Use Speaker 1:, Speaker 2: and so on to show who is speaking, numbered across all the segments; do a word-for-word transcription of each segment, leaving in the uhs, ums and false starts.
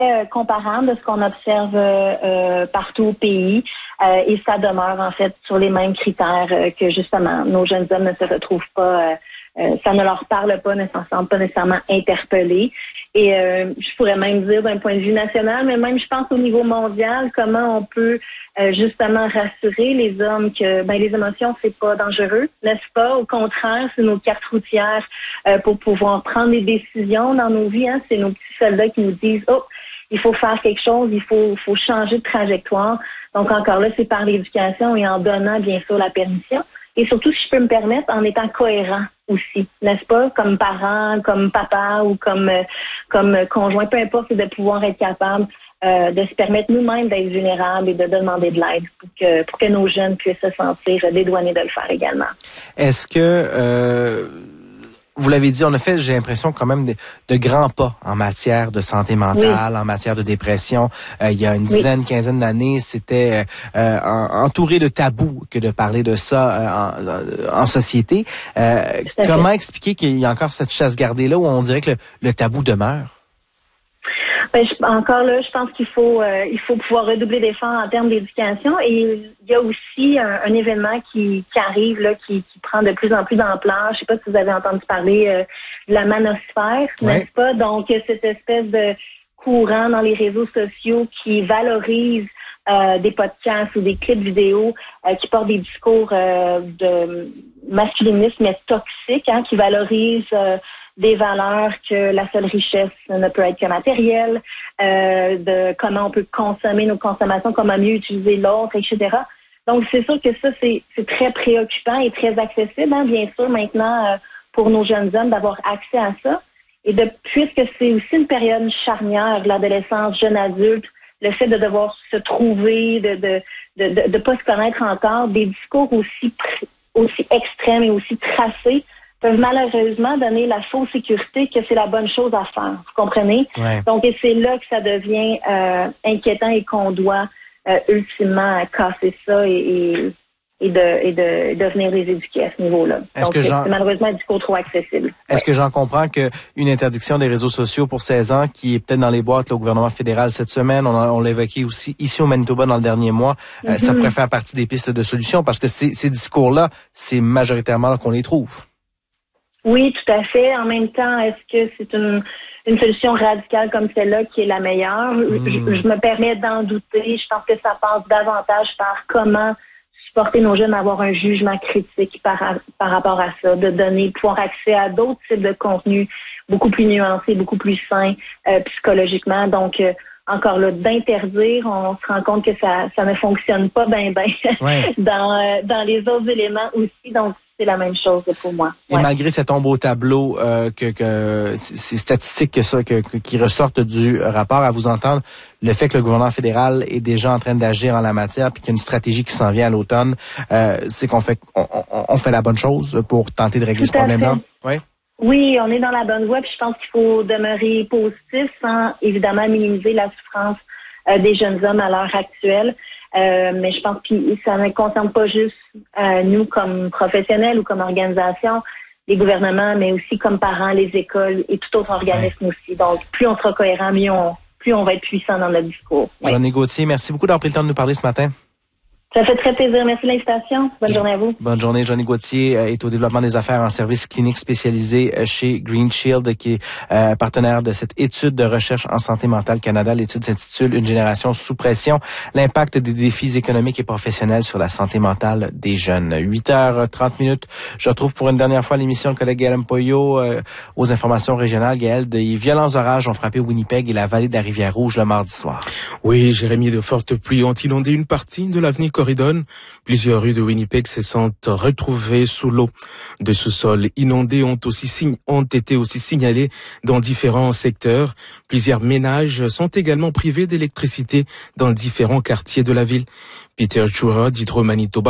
Speaker 1: euh, comparable de ce qu'on observe euh, euh, partout au pays euh, et ça demeure en fait sur les mêmes critères euh, que justement nos jeunes hommes ne se retrouvent pas, euh, euh, ça ne leur parle pas, ne s'en sentent pas nécessairement interpellés. Et euh, je pourrais même dire d'un point de vue national, mais même je pense au niveau mondial, comment on peut euh, justement rassurer les hommes que ben les émotions c'est pas dangereux, n'est-ce pas? Au contraire, c'est nos cartes routières euh, pour pouvoir prendre des décisions dans nos vies. Hein? C'est nos petits soldats qui nous disent oh il faut faire quelque chose, il faut faut changer de trajectoire. Donc encore là, c'est par l'éducation et en donnant bien sûr la permission. Et surtout, si je peux me permettre, en étant cohérent aussi, n'est-ce pas? Comme parent, comme papa ou comme euh, comme conjoint, peu importe, c'est de pouvoir être capable euh, de se permettre nous-mêmes d'être vulnérables et de demander de l'aide pour que pour que nos jeunes puissent se sentir dédouanés de le faire également.
Speaker 2: Est-ce que euh, vous l'avez dit, on a fait, j'ai l'impression quand même de, de grands pas en matière de santé mentale, oui. en matière de dépression. Euh, il y a une dizaine, oui. quinzaine d'années, c'était euh, entouré de tabous que de parler de ça euh, en, en société. Euh, comment fait. expliquer qu'il y a encore cette chasse gardée-là où on dirait que le, le tabou demeure?
Speaker 1: Ben, je, encore là, je pense qu'il faut euh, il faut pouvoir redoubler d'efforts en termes d'éducation et il y a aussi un, un événement qui, qui arrive là, qui, qui prend de plus en plus d'ampleur. Je ne sais pas si vous avez entendu parler euh, de la manosphère, ouais. n'est-ce pas? Donc cette espèce de courant dans les réseaux sociaux qui valorise euh, des podcasts ou des clips vidéo euh, qui portent des discours euh, de masculinisme mais toxique, hein, qui valorise euh, des valeurs que la seule richesse ne peut être que matérielle, euh, de comment on peut consommer nos consommations, comment mieux utiliser l'autre, et cetera. Donc, c'est sûr que ça, c'est, c'est très préoccupant et très accessible, hein, bien sûr, maintenant, euh, pour nos jeunes hommes d'avoir accès à ça. Et de, puisque c'est aussi une période charnière de l'adolescence, jeune adulte, le fait de devoir se trouver, de de de de, de pas se connaître encore, des discours aussi aussi extrêmes et aussi tracés peuvent malheureusement donner la fausse sécurité que c'est la bonne chose à faire. Vous comprenez? Ouais. Donc, et c'est là que ça devient euh, inquiétant et qu'on doit euh, ultimement casser ça et, et, et, de, et de, de venir les éduquer à ce niveau-là.
Speaker 2: Est-ce
Speaker 1: Donc,
Speaker 2: que
Speaker 1: c'est malheureusement un discours trop accessible.
Speaker 2: Est-ce ouais.
Speaker 1: que
Speaker 2: j'en comprends qu'une interdiction des réseaux sociaux pour seize ans, qui est peut-être dans les boîtes là, au gouvernement fédéral cette semaine, on, a, on l'a évoqué aussi ici au Manitoba dans le dernier mois, mm-hmm. euh, ça pourrait faire partie des pistes de solutions parce que ces, ces discours-là, c'est majoritairement là qu'on les trouve.
Speaker 1: Oui, tout à fait. En même temps, est-ce que c'est une, une solution radicale comme celle-là qui est la meilleure? Mmh. Je, je me permets d'en douter. Je pense que ça passe davantage par comment supporter nos jeunes à avoir un jugement critique par, par rapport à ça, de donner, pouvoir accès à d'autres types de contenus beaucoup plus nuancés, beaucoup plus sains euh, psychologiquement. Donc, euh, encore là, d'interdire, on se rend compte que ça, ça ne fonctionne pas bien, bien ouais. dans, euh, dans les autres éléments aussi. Donc, c'est la même chose pour moi.
Speaker 2: Et ouais. malgré cette ombre au tableau, euh, que, que ces statistiques que ça, que, que, qui ressortent du rapport, à vous entendre, le fait que le gouvernement fédéral est déjà en train d'agir en la matière, puis qu'il y a une stratégie qui s'en vient à l'automne, euh, c'est qu'on fait on, on, on fait la bonne chose pour tenter de régler Tout ce problème-là.
Speaker 1: Oui. Oui, on est dans la bonne voie, puis je pense qu'il faut demeurer positif sans évidemment minimiser la souffrance euh, des jeunes hommes à l'heure actuelle. Euh, mais je pense que ça ne concerne pas juste euh, nous comme professionnels ou comme organisation, les gouvernements, mais aussi comme parents, les écoles et tout autre organisme ouais. aussi. Donc, plus on sera cohérent, mieux on, plus on va être puissant dans notre discours. Ouais.
Speaker 2: Johnny Gauthier, merci beaucoup d'avoir pris le temps de nous parler ce matin.
Speaker 1: Ça fait très plaisir. Merci de l'invitation. Bonne journée à vous.
Speaker 2: Bonne journée. Johnny Gauthier est au développement des affaires en services cliniques spécialisés chez Green Shield, qui est euh, partenaire de cette étude de recherche en santé mentale Canada. L'étude s'intitule « Une génération sous pression, l'impact des défis économiques et professionnels sur la santé mentale des jeunes ». huit heures trente minutes. Je retrouve pour une dernière fois l'émission le collègue Gaël Mpoyo euh, aux informations régionales. Gaël, des violents orages ont frappé Winnipeg et la vallée de la Rivière-Rouge le mardi soir.
Speaker 3: Oui, Jérémy, de fortes pluies ont inondé une partie de l'avenue Corridon. Plusieurs rues de Winnipeg se sont retrouvées sous l'eau. Des sous-sols inondés ont aussi ont été aussi signalés dans différents secteurs. Plusieurs ménages sont également privés d'électricité dans différents quartiers de la ville. Peter Chura d'Hydro Manitoba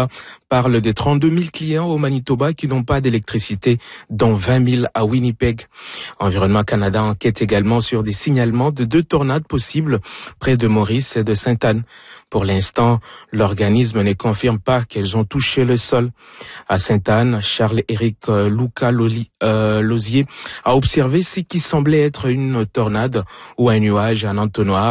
Speaker 3: parle de trente-deux mille clients au Manitoba qui n'ont pas d'électricité, dont vingt mille à Winnipeg. Environnement Canada enquête également sur des signalements de deux tornades possibles près de Maurice et de Sainte-Anne. Pour l'instant, l'organisme ne confirme pas qu'elles ont touché le sol. À Sainte-Anne, Charles-Éric euh, Lucas euh, Lozier a observé ce qui semblait être une tornade ou un nuage, un entonnoir